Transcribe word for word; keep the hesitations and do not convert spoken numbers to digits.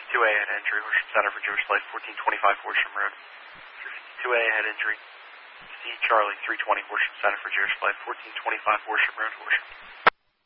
fifty-two A head injury, Horsham Center for Jewish Life, fourteen twenty-five Horsham Road. three fifty-two A head injury, C Charlie three twenty Horsham Center for Jewish Life, fourteen twenty-five Horsham Road, Horsham.